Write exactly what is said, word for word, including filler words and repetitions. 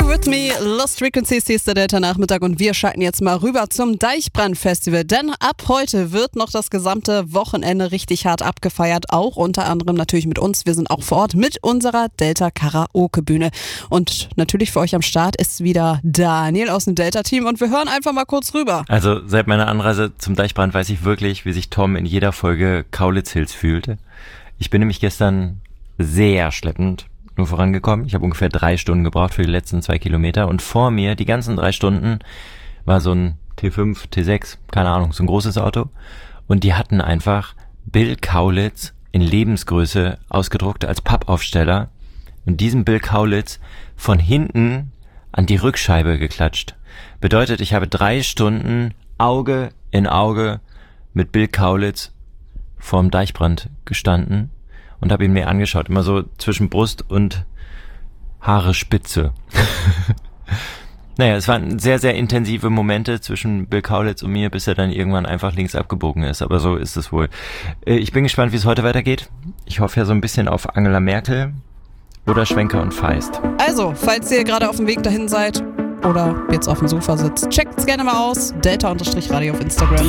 with me, Lost Frequencies, hier ist der Delta-Nachmittag und wir schalten jetzt mal rüber zum Deichbrand-Festival, denn ab heute wird noch das gesamte Wochenende richtig hart abgefeiert, auch unter anderem natürlich mit uns. Wir sind auch vor Ort mit unserer Delta-Karaoke-Bühne und natürlich für euch am Start ist wieder Daniel aus dem Delta-Team und wir hören einfach mal kurz rüber. Also seit meiner Anreise zum Deichbrand weiß ich wirklich, wie sich Tom in jeder Folge Kaulitz Hills fühlte. Ich bin nämlich gestern sehr schleppend nur vorangekommen. Ich habe ungefähr drei Stunden gebraucht für die letzten zwei Kilometer und vor mir, die ganzen drei Stunden, war so ein T fünf, T sechs, keine Ahnung, so ein großes Auto und die hatten einfach Bill Kaulitz in Lebensgröße ausgedruckt als Pappaufsteller und diesen Bill Kaulitz von hinten an die Rückscheibe geklatscht. Bedeutet, ich habe drei Stunden Auge in Auge mit Bill Kaulitz vorm Deichbrand gestanden und habe ihn mir angeschaut, immer so zwischen Brust und Haare Spitze. Naja, es waren sehr, sehr intensive Momente zwischen Bill Kaulitz und mir, bis er dann irgendwann einfach links abgebogen ist, aber so ist es wohl. Ich bin gespannt, wie es heute weitergeht. Ich hoffe ja so ein bisschen auf Angela Merkel oder Schwenker und Feist. Also, falls ihr gerade auf dem Weg dahin seid oder jetzt auf dem Sofa sitzt, checkt's gerne mal aus, Delta-Radio auf Instagram.